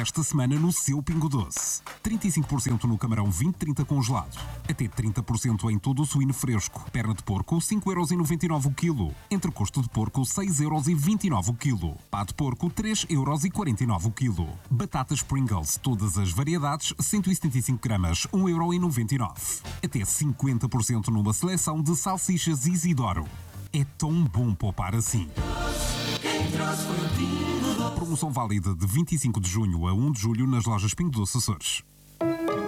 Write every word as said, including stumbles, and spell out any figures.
esta semana no seu Pingo Doce. trinta e cinco por cento no camarão vinte trinta congelado. Até trinta por cento em todo o suíno fresco. Perna de porco, cinco euros e noventa e nove o quilo. Entrecosto de porco, seis euros e vinte e nove o quilo. Pá de porco, três euros e quarenta e nove o quilo. Batatas Pringles, todas as variedades, cento e setenta e cinco gramas, um euro e noventa e nove. Até cinquenta por cento numa seleção de salsichas Isidoro. É tão bom poupar assim. Promoção válida de vinte e cinco de junho a um de julho nas lojas Pingo Doce Açores.